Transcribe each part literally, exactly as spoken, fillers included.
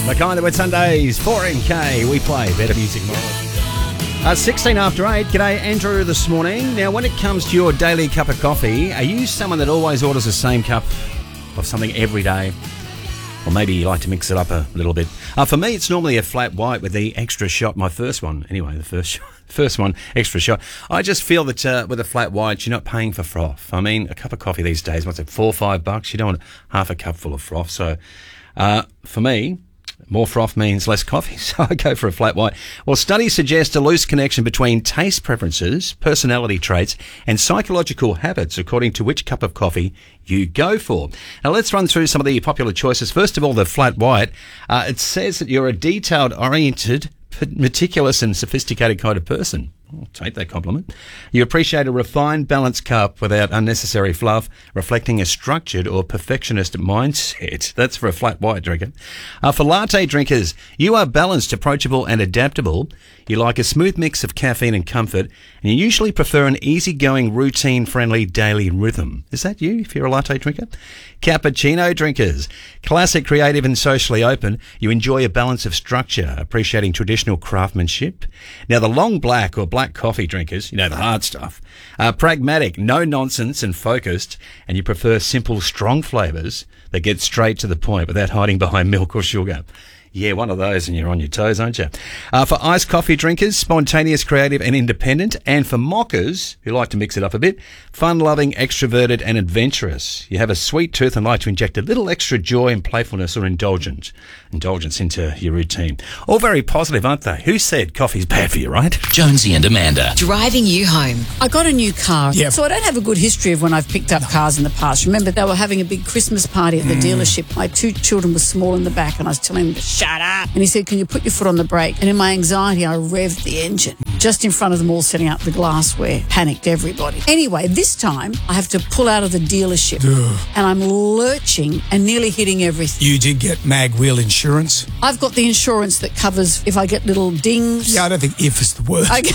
The kind that with Sundays, four N K, we play better music more. Uh, sixteen after eight. G'day, Andrew, this morning. Now, when it comes to your daily cup of coffee, are you someone that always orders the same cup of something every day? Or maybe you like to mix it up a little bit. Uh, for me, it's normally a flat white with the extra shot. My first one, anyway, the first shot, first one, extra shot. I just feel that uh, with a flat white, you're not paying for froth. I mean, a cup of coffee these days, what's it, four or five bucks? You don't want half a cup full of froth. So uh, for me, more froth means less coffee, so I go for a flat white. Well, studies suggest a loose connection between taste preferences, personality traits, and psychological habits, according to which cup of coffee you go for. Now, let's run through some of the popular choices. First of all, the flat white. Uh, it says that you're a detailed-oriented, meticulous and sophisticated kind of person. I'll take that compliment. You appreciate a refined, balanced cup without unnecessary fluff, reflecting a structured or perfectionist mindset. That's for a flat white drinker. Uh, for latte drinkers, you are balanced, approachable and adaptable. You like a smooth mix of caffeine and comfort, and you usually prefer an easygoing, routine-friendly daily rhythm. Is that you, if you're a latte drinker? Cappuccino drinkers. Classic, creative and socially open. You enjoy a balance of structure, appreciating traditional craftsmanship. Now, the long black or black coffee drinkers, you know, the hard stuff, are pragmatic, no nonsense and focused, and you prefer simple, strong flavours that get straight to the point without hiding behind milk or sugar. Yeah, one of those and you're on your toes, aren't you? Uh, for iced coffee drinkers, spontaneous, creative and independent. And for mockers, who like to mix it up a bit, fun-loving, extroverted and adventurous. You have a sweet tooth and like to inject a little extra joy and playfulness or indulgence, indulgence into your routine. All very positive, aren't they? Who said coffee's bad for you, right? Jonesy and Amanda. Driving you home. I got a new car, Yep. so I don't have a good history of when I've picked up cars in the past. Remember, they were having a big Christmas party at the dealership. My two children were small in the back, and I was telling them to shut up. And he said, can you put your foot on the brake? And in my anxiety, I revved the engine just in front of them all, setting up the glassware. Panicked everybody. Anyway, this time, I have to pull out of the dealership, Ugh. and I'm lurching and nearly hitting everything. You did get mag wheel insurance? I've got the insurance that covers if I get little dings. Yeah, I don't think if is the word. I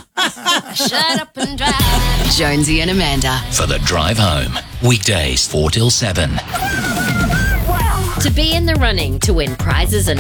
Shut up and drive. Jonesy and Amanda. For the drive home. Weekdays four till seven. To be in the running to win prizes and